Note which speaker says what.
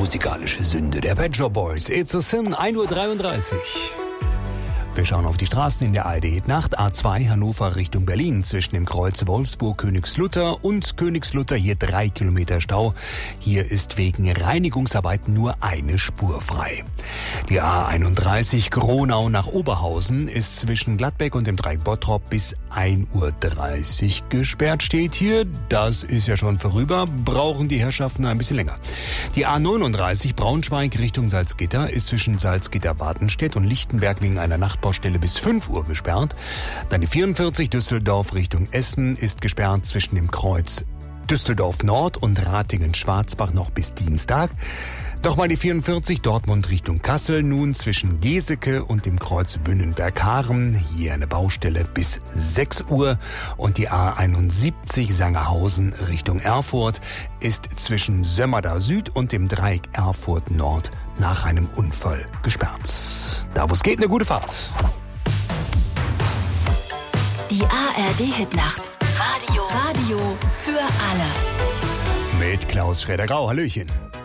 Speaker 1: musikalische Sünde der Pet Shop Boys. It's a Sin, 1:33 Uhr. Wir schauen auf die Straßen in der ARD-Nacht. A2 Hannover Richtung Berlin zwischen dem Kreuz Wolfsburg-Königslutter und Königslutter hier 3 Kilometer Stau. Hier ist wegen Reinigungsarbeiten nur eine Spur frei. Die A31 Gronau nach Oberhausen ist zwischen Gladbeck und dem Dreieck Bottrop bis 1:30 Uhr gesperrt, steht hier. Das ist ja schon vorüber, brauchen die Herrschaften ein bisschen länger. Die A39 Braunschweig Richtung Salzgitter ist zwischen Salzgitter-Wartenstedt und Lichtenberg wegen einer Nachtbaustelle bis 5 Uhr gesperrt. Dann die 44 Düsseldorf Richtung Essen ist gesperrt zwischen dem Kreuz Düsseldorf Nord und Ratingen-Schwarzbach noch bis Dienstag. Nochmal die 44 Dortmund Richtung Kassel, nun zwischen Geseke und dem Kreuz Wünnenberg-Haren. Hier eine Baustelle bis 6 Uhr. Und die A71 Sangerhausen Richtung Erfurt ist zwischen Sömmerda Süd und dem Dreieck Erfurt Nord nach einem Unfall gesperrt. Da wo es geht, eine gute Fahrt.
Speaker 2: Die ARD-Hitnacht. Radio für alle.
Speaker 1: Mit Klaus Schroeder-Grau, hallöchen.